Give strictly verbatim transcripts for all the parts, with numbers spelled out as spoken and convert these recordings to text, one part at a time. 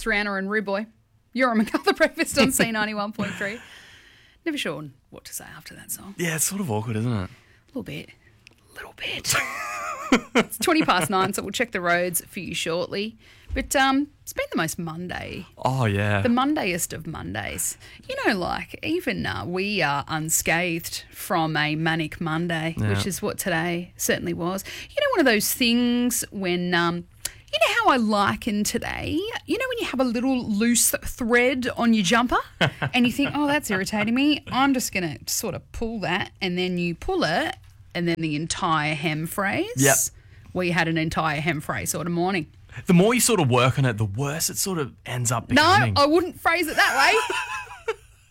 It's Rihanna and Rude Boy. You're on Macarthur Breakfast on C ninety-one point three. Never sure what to say after that song. Yeah, it's sort of awkward, isn't it? A little bit. A little bit. It's twenty past nine, so we'll check the roads for you shortly. But um, it's been the most Monday. Oh, yeah. The Mondayest of Mondays. You know, like, even uh, we are unscathed from a manic Monday, Yeah. which is what today certainly was. You know, one of those things when, um, you know how I liken today? You know when you have a little loose thread on your jumper and you think, oh, that's irritating me. I'm just going to sort of pull that, and then you pull it, and then the entire hem phrase. Yep. We had an entire hem phrase sort of morning. The more you sort of work on it, the worse it sort of ends up becoming. No, I wouldn't phrase it that way.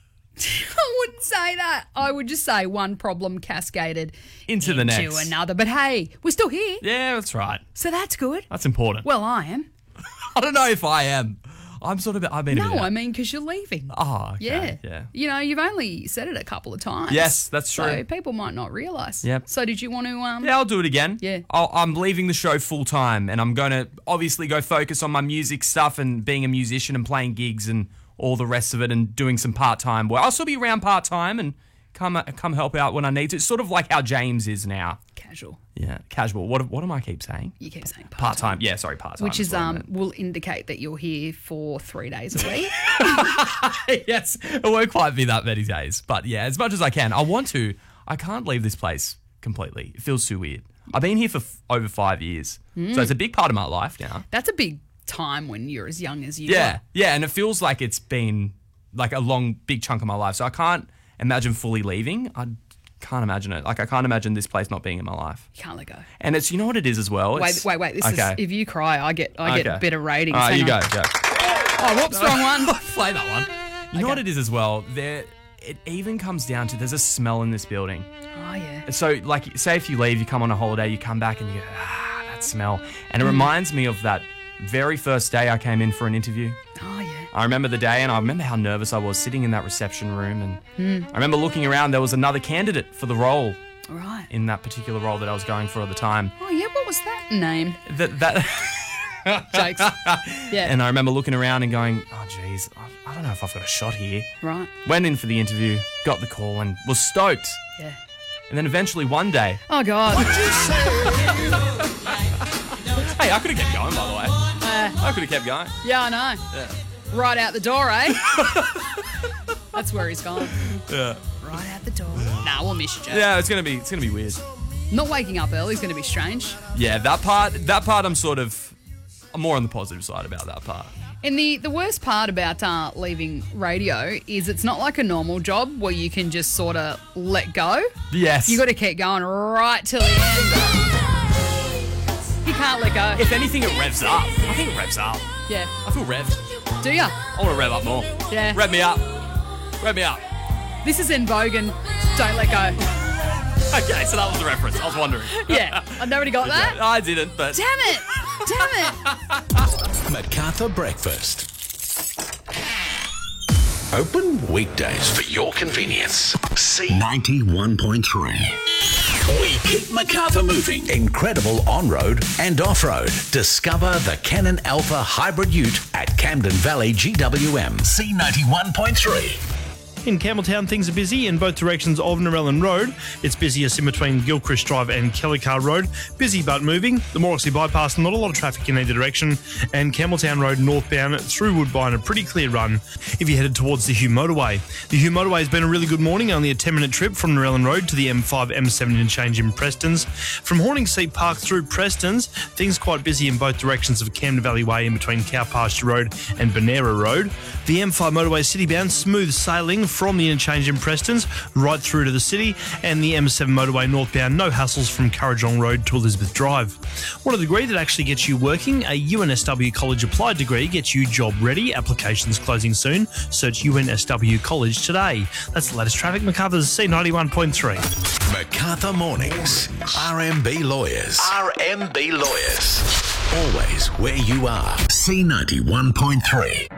I wouldn't say that. I would just say one problem cascaded Into the into next. another. But hey, we're still here, Yeah, that's right. so that's good. That's important. Well, I am. I don't know if I am. I'm sort of, I've been a No, bit I out. mean because you're leaving. Oh, okay. Yeah. Yeah. You know, you've only said it a couple of times. Yes, that's true. So people might not realise. Yep. So did you want to... Um, Yeah, I'll do it again. Yeah. I'll, I'm leaving the show full time, and I'm going to obviously go focus on my music stuff and being a musician and playing gigs and all the rest of it, and doing some part time work. I'll still be around part time and come come help out when I need to. It's sort of like how James is now. Casual. Yeah, casual. What what am I keep saying? You keep saying part-time. Part time. Yeah, sorry, part time. Which is um will indicate that you're here for three days a week. Yes, it won't quite be that many days, but yeah, as much as I can. I want to. I can't leave this place completely. It feels too weird. I've been here for f- over five years, Mm. so it's a big part of my life now. That's a big time when you're as young as you Yeah, are. yeah, and it feels like it's been like a long, big chunk of my life. So I can't imagine fully leaving. I can't imagine it. Like I can't imagine this place not being in my life. You can't let go. And it's, you know what it is as well. Wait, It's, wait, wait. This okay. is if you cry, I get I get Okay. better ratings. All right, Hang you go. on. go. Oh, whoops, wrong one. Play that one. You know Okay. what it is as well. There, it even comes down to there's a smell in this building. Oh yeah. So, like, say if you leave, you come on a holiday, you come back and you go, ah, that smell. And it reminds me of that very first day I came in for an interview. Oh yeah. I remember the day, and I remember how nervous I was sitting in that reception room. And I remember looking around, there was another candidate for the role All right. in that particular role that I was going for at the time. Oh yeah. What was that name? That, that Jokes. Yeah. And I remember looking around and going, oh, geez, I, I don't know if I've got a shot here. Right. Went in for the interview, got the call, and was stoked. Yeah. And then eventually one day, Oh god. hey, I could have kept going, by the way. Uh, I could have kept going. yeah, I know. Yeah. Right out the door, eh? That's where he's gone. Yeah. Right out the door. Nah, we'll miss you, Joe. Yeah, it's gonna be it's gonna be weird. Not waking up early is going to be strange. Yeah, that part that part I'm sort of I'm more on the positive side about that part. And the, the worst part about uh, leaving radio is it's not like a normal job where you can just sort of let go. Yes. You got to keep going right till the end. You can't let go. If anything, it revs up. I think it revs up. Yeah. I feel revved. Do ya? I want to rev up more. Yeah. Rev me up. Rev me up. This is in Vogue and don't let go. Okay, so that was the reference. I was wondering. Yeah. I nobody got that. I didn't, but Damn it. Damn it. Macarthur Breakfast. Open weekdays for your convenience. C ninety-one point three. We keep Macarthur moving. Incredible on-road and off-road. Discover the Canon Alpha Hybrid Ute at Camden Valley G W M. C ninety-one point three. In Campbelltown, things are busy in both directions of Narellan Road. It's busiest in between Gilchrist Drive and Kellycar Road. Busy but moving. The Morrissey bypass, not a lot of traffic in either direction. And Campbelltown Road northbound through Woodbine, a pretty clear run if you're headed towards the Hugh Motorway. The Hugh Motorway has been a really good morning, only a ten minute trip from Narellan Road to the M five M seven interchange in Prestons. From Horningsea Park through Prestons, things quite busy in both directions of Camden Valley Way in between Cow Pasture Road and Bonera Road. The M five motorway citybound, smooth sailing from the interchange in Prestons right through to the city, and the M seven motorway northbound, no hassles from Currajong Road to Elizabeth Drive. What a degree that actually gets you working. A U N S W College applied degree gets you job ready. Applications closing soon. Search U N S W College today. That's the latest traffic. Macarthur's C ninety-one point three. Macarthur Mornings. R M B Lawyers. R M B Lawyers. Always where you are. C ninety-one point three.